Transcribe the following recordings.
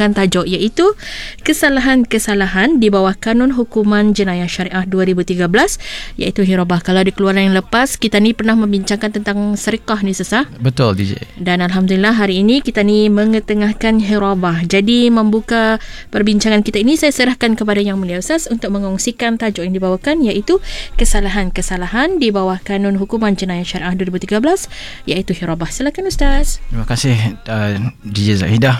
membincangkan tajuk iaitu kesalahan-kesalahan di bawah Kanun Hukuman Jenayah Syariah 2013 iaitu hirabah. Kalau di keluaran yang lepas kita ni pernah membincangkan tentang serikah ni Sesa. Betul DJ. Dan alhamdulillah hari ini kita ni mengetengahkan hirabah. Jadi membuka perbincangan kita ini saya serahkan kepada Yang Mulia Ustaz untuk mengongsikan tajuk yang dibawakan iaitu kesalahan-kesalahan di bawah Kanun Hukuman Jenayah Syariah 2013 iaitu hirabah. Silakan Ustaz. Terima kasih DJ Zahidah.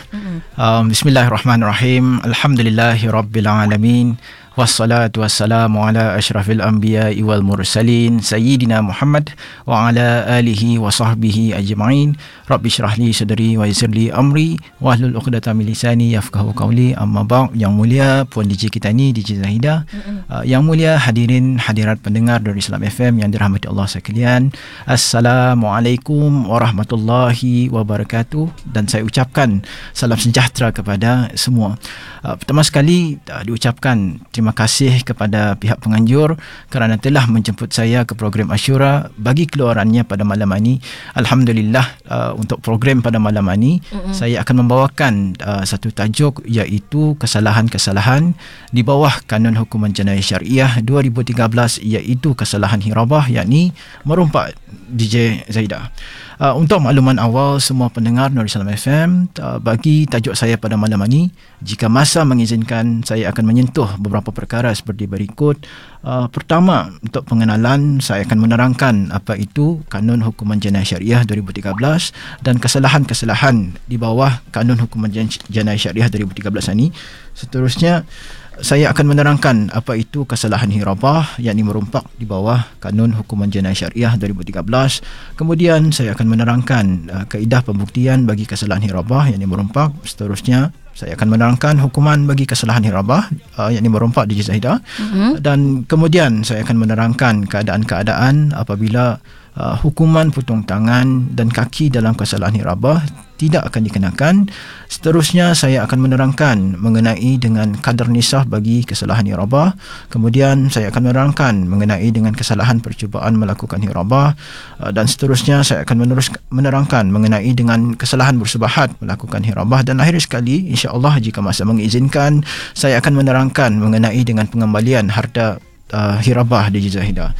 Bismillahirrahmanirrahim. Alhamdulillahirabbil alamin. Wassalatu wassalamu ala asyrafil anbiya'i wal mursalin sayyidina Muhammad wa ala alihi wa sahbihi ajma'in. Rabbi syrah li sadri wa yassir li amri wa hlul 'uqdatam min lisani yafqahu qawli. Amma ba'd. Yang mulia Puan DJ kita ni, DJ Zahidah. Yang mulia hadirin hadirat pendengar dari Islam FM yang dirahmati Allah sekalian. Assalamualaikum warahmatullahi wabarakatuh. Dan saya ucapkan salam sejahtera kepada semua. Pertama sekali diucapkan terima kasih kepada pihak penganjur kerana telah menjemput saya ke program Ashura bagi keluarannya pada malam ini. Alhamdulillah, untuk program pada malam ini saya akan membawakan satu tajuk iaitu kesalahan-kesalahan di bawah Kanun Hukuman Jenayah Syariah 2013 iaitu kesalahan hirabah, yakni merompak. DJ Zahidah. Untuk makluman awal semua pendengar Nur Islam FM, bagi tajuk saya pada malam ini, jika masa mengizinkan, saya akan menyentuh beberapa perkara seperti berikut. Pertama, untuk pengenalan, saya akan menerangkan apa itu Kanun Hukuman Jenayah Syariah 2013 dan kesalahan-kesalahan di bawah Kanun Hukuman Jenayah Syariah 2013 ini. Seterusnya, saya akan menerangkan apa itu kesalahan hirabah, yakni merompak di bawah Kanun Hukuman Jenayah Syariah 2013. Kemudian saya akan menerangkan kaedah pembuktian bagi kesalahan hirabah, yakni merompak. Seterusnya saya akan menerangkan hukuman bagi kesalahan hirabah, yakni merompak di Zahidah. Dan kemudian saya akan menerangkan keadaan-keadaan apabila hukuman potong tangan dan kaki dalam kesalahan hirabah tidak akan dikenakan. Seterusnya saya akan menerangkan mengenai dengan kadar nisah bagi kesalahan hirabah. Kemudian saya akan menerangkan mengenai dengan kesalahan percubaan melakukan hirabah, dan seterusnya saya akan menerangkan mengenai dengan kesalahan bersubahat melakukan hirabah, dan akhir sekali insya-Allah jika masa mengizinkan saya akan menerangkan mengenai dengan pengembalian harta hirabah di Zahidah.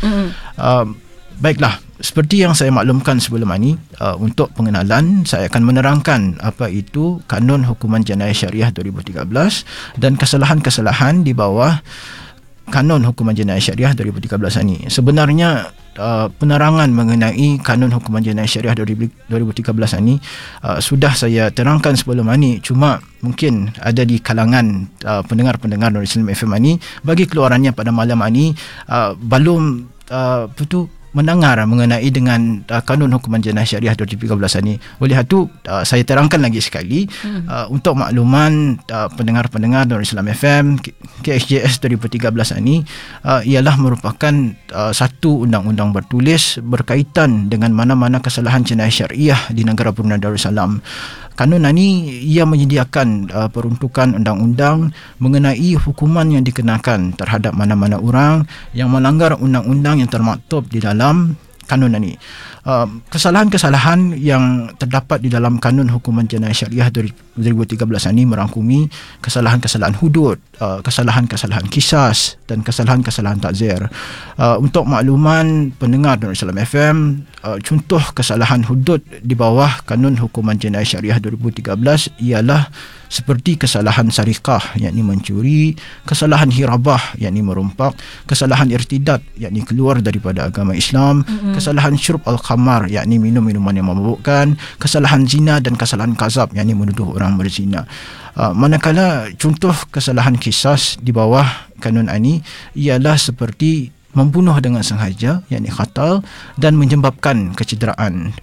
Baiklah, seperti yang saya maklumkan sebelum ini, untuk pengenalan saya akan menerangkan apa itu Kanun Hukuman Jenayah Syariah 2013 dan kesalahan-kesalahan di bawah Kanun Hukuman Jenayah Syariah 2013 ini. Sebenarnya penerangan mengenai Kanun Hukuman Jenayah Syariah 2013 ini sudah saya terangkan sebelum ini, cuma mungkin ada di kalangan pendengar-pendengar Nur Islam FM ini bagi keluarannya pada malam ini belum mendengar mengenai dengan Kanun Hukuman Jenayah Syariah 2013 ini. Oleh itu saya terangkan lagi sekali untuk makluman pendengar-pendengar Nur Islam FM, KSJS 2013 ini ialah merupakan satu undang-undang bertulis berkaitan dengan mana-mana kesalahan jenayah syariah di negara Brunei Darussalam. Kanun ini ia menyediakan peruntukan undang-undang mengenai hukuman yang dikenakan terhadap mana-mana orang yang melanggar undang-undang yang termaktub di dalam kanun ini. Kesalahan-kesalahan yang terdapat di dalam Kanun Hukuman Jenayah Syariah 2013 ini merangkumi kesalahan-kesalahan hudud, kesalahan-kesalahan kisas dan kesalahan-kesalahan takzir. Untuk makluman pendengar Nur Islam FM, contoh kesalahan hudud di bawah Kanun Hukuman Jenayah Syariah 2013 ialah seperti kesalahan sarikah, yakni mencuri, kesalahan hirabah, yakni merompak, kesalahan irtidad, yakni keluar daripada agama Islam, kesalahan syurb al-khamar, yakni minum minuman yang memabukkan, kesalahan zina dan kesalahan kazab, yakni menuduh orang berzina. Manakala contoh kesalahan kisas di bawah kanun ini ialah seperti membunuh dengan sengaja, yakni khatal, dan menyebabkan kecederaan.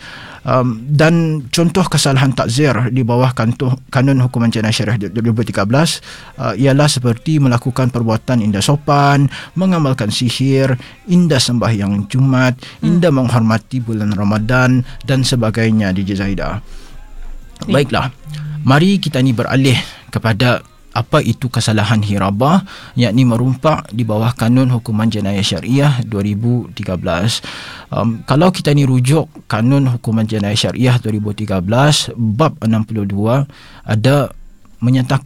Dan contoh kesalahan takzir di bawah Kanun Hukuman Jenayah Syariah 2013 ialah seperti melakukan perbuatan indah sopan, mengamalkan sihir, indah sembahyang Jumat, indah menghormati bulan Ramadan dan sebagainya di Zahidah. Baiklah, mari kita ni beralih kepada apa itu kesalahan hirabah, yakni merompak di bawah Kanun Hukuman Jenayah Syariah 2013. Kalau kita ni rujuk Kanun Hukuman Jenayah Syariah 2013 bab 62 ada menyatakan